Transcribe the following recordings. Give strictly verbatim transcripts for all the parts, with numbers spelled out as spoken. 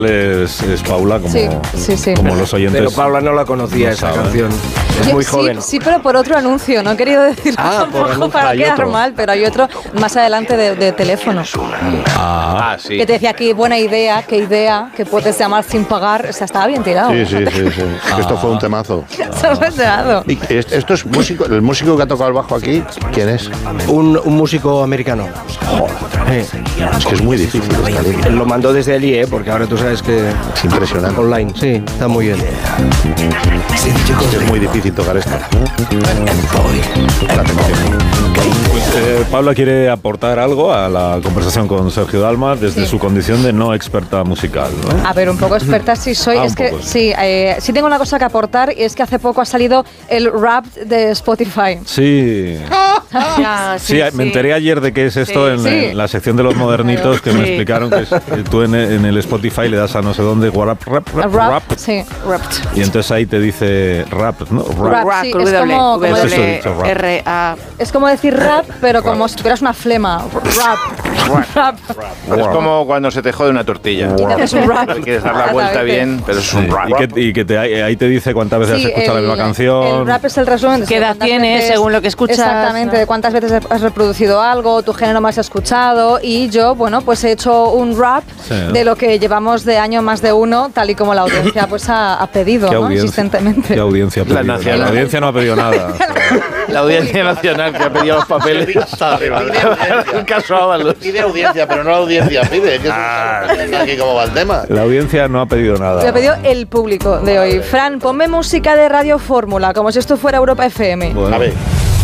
Es, es Paula, como, sí, sí, sí. como los oyentes. Pero Paula no la conocía no esa sabe. canción. Es sí, muy joven. Sí, sí, pero por otro anuncio. No he querido decirlo ah, tampoco para quedar otro. mal, pero hay otro más adelante de, de teléfono. Ah, sí. Que te decía aquí, buena idea, qué idea, que puedes llamar sin pagar. O sea, estaba bien tirado. Sí, sí, sí. sí. Ah. Esto fue un temazo. Se lo he enterado. Esto es músico, el músico que ha tocado el bajo aquí, ¿quién es? Un, un músico americano. Joder. Sí. Es que es muy difícil esta línea. Lo mandó desde allí, ¿eh? Porque ahora tú sabes que... Es impresionante. Online, sí, está muy bien. Es muy difícil tocar esto. Pues, eh, Paula quiere aportar algo a la conversación con Sergio Dalma desde sí. su condición de no experta musical, ¿no? A ver, un poco experta sí soy. Ah, es que poco, sí, eh, sí tengo una cosa que aportar y es que hace poco ha salido el rap de Spotify. Sí. Ya, sí, sí, sí, me enteré ayer de qué es esto sí. en, sí. en la sección de los modernitos que sí. me explicaron que, es, que tú en, en el Spotify le das a no sé dónde rap, rap, rap, rap, rap. Sí, rap. Y entonces ahí te dice rap, ¿no? Rap, rap sí, es como, como W R A. Es como decir rap, pero como si tuvieras una flema. Rap. Rap. Es como cuando se te jode una tortilla. Es un rap. Quieres dar la vuelta bien, pero es un rap. Y que, y que te, ahí te dice cuántas veces sí, has escuchado el, la misma canción. El rap es el resumen de qué edad tienes, veces, según lo que escuchas. Exactamente, de cuántas veces has reproducido algo, tu género más escuchado. Y yo, bueno, pues he hecho un rap sí, ¿no? de lo que llevamos de año más de uno, tal y como la audiencia pues ha, ha pedido, ¿no? Audiencia, insistentemente. ¿Qué audiencia ha pedido? La, la audiencia no ha pedido nada. La audiencia nacional que ha pedido los papeles. Está arriba. El caso Ábalos. Pide audiencia, pero no la audiencia pide. Que ah, aquí cómo va el tema. La audiencia no ha pedido nada. Lo ha pedido el público de hoy. Fran, ponme música de Radio Fórmula, como si esto fuera Europa F M. Bueno. A ver.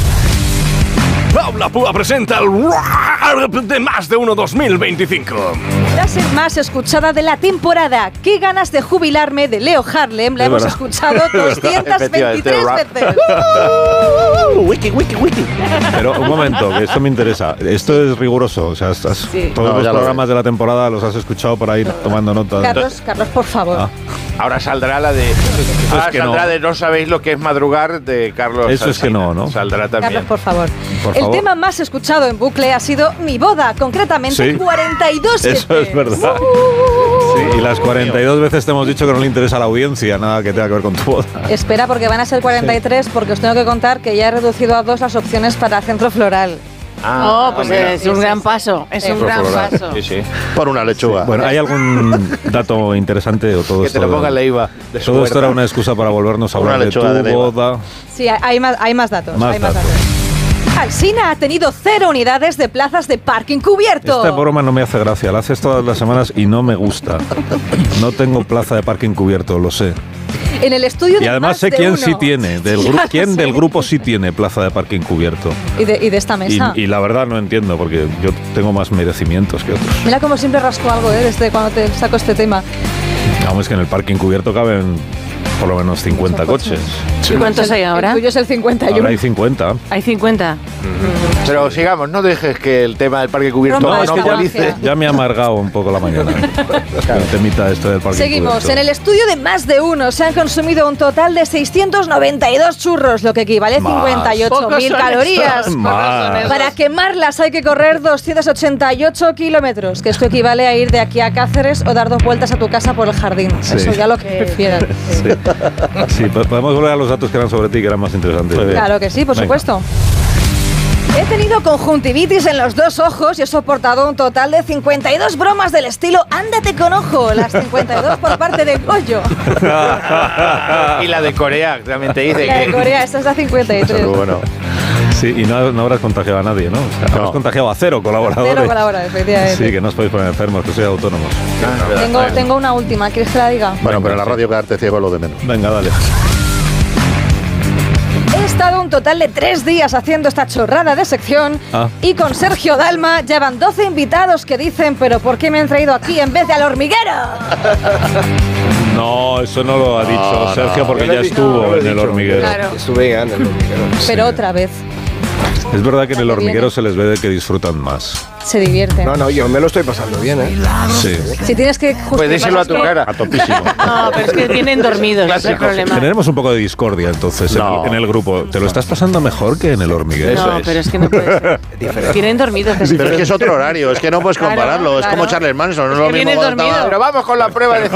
Paula Púa presenta el rap de Más de Uno dos mil veinticinco. Frase más escuchada de la temporada. Qué ganas de jubilarme de Leo Harlem. La hemos escuchado doscientas veintitrés veces. Wiki, wiki, wiki. Pero un momento, que esto me interesa. Esto es riguroso. O sea, estás, sí. todos no, los programas de la temporada los has escuchado por ahí tomando nota. Carlos, Carlos, por favor. Ah. Ahora saldrá la de. Ahora es que saldrá no. de No sabéis lo que es madrugar de Carlos. Eso Alsina. Es que no, ¿no? Saldrá también. Carlos, por favor. Por El favor. tema más escuchado en bucle ha sido Mi boda, concretamente ¿Sí? cuarenta y dos veces. Eso es verdad. Uh, sí, y las cuarenta y dos veces te hemos dicho que no le interesa a la audiencia nada que tenga que ver con tu boda. Espera, porque van a ser cuarenta y tres, sí. porque os tengo que contar que ya he reducido a dos las opciones para centro floral. Ah, oh, pues mira. es un sí, gran sí. paso, es sí. un gran floral. paso. Sí, sí. Por una lechuga. Sí. Bueno, ¿hay algún dato interesante o todo que esto? Que te lo ponga la I V A. Todo esto era una excusa para volvernos a hablar de tu de boda. Sí, hay más, hay más datos. Más hay más datos. datos. Alsina ha tenido cero unidades de plazas de parking cubierto. Esta broma no me hace gracia, la haces todas las semanas y no me gusta. No tengo plaza de parking cubierto, lo sé. En el estudio de Y además más sé de quién uno. sí tiene, del gru- quién del grupo sí tiene plaza de parking cubierto. Y de, y de esta mesa. Y, y la verdad no entiendo, porque yo tengo más merecimientos que otros. Mira como siempre rasco algo, ¿eh? Desde cuando te saco este tema. Vamos, es que en el parking cubierto caben por lo menos cincuenta coches. ¿Y cuántos hay ahora? El tuyo es el cincuenta y uno. Ahora hay cincuenta. Hay cincuenta. Mm-hmm. Pero sigamos, no dejes que el tema del parque cubierto no, No, es que monopolice. ya, ya me ha amargado un poco la mañana. El temita este del parking Seguimos. cubierto. En el estudio de más de uno se han consumido un total de seiscientos noventa y dos churros, lo que equivale a cincuenta y ocho mil calorías. Más. Para quemarlas hay que correr doscientos ochenta y ocho kilómetros, que esto equivale a ir de aquí a Cáceres o dar dos vueltas a tu casa por el jardín. Sí. Eso ya lo que prefieran. Sí. Sí, podemos volver a los datos que eran sobre ti, que eran más interesantes. Claro que sí, por Venga. supuesto. He tenido conjuntivitis en los dos ojos y he soportado un total de cincuenta y dos bromas del estilo ándate con ojo, las cincuenta y dos por parte de Goyo. Y la de Corea, también te dice La que... de Corea, esta es la cincuenta y tres. Pero bueno. Sí, y no, no habrás contagiado a nadie, ¿no? O sea, No. Habrás contagiado a cero colaboradores. Cero colaboradores, efectivamente. Sí, que no os podéis poner enfermos, que sois autónomos. Ah, Tengo, tengo una última, ¿quieres que la diga? Bueno, pero en la radio quedarte ciego es lo de menos. Venga, dale. He estado un total de tres días haciendo esta chorrada de sección Ah. y con Sergio Dalma ya van doce invitados que dicen ¿pero por qué me han traído aquí en vez de al hormiguero? No, eso no lo ha dicho No, Sergio no. porque Yo lo ya he dicho, estuvo yo lo he en el dicho. hormiguero. Claro. Estuve en el hormiguero. Pero otra vez. Es verdad que en el hormiguero se les ve de que disfrutan más. Se divierten. No, no, yo me lo estoy pasando bien, ¿eh? Sí. Si tienes que Pues díselo a tu cara. A topísimo. No, pero es que vienen dormidos, ese es el problema. Tenemos un poco de discordia entonces en- No. en el grupo. ¿Te lo estás pasando mejor que en el hormiguero? Eso No, es. pero es que no puede ser. Vienen dormidos. Pero es que es otro horario, es que no puedes Claro, compararlo. Es claro. como Charles Manson, no Es es lo que mismo vienes cuando estaba- dormido. Pero vamos con la prueba de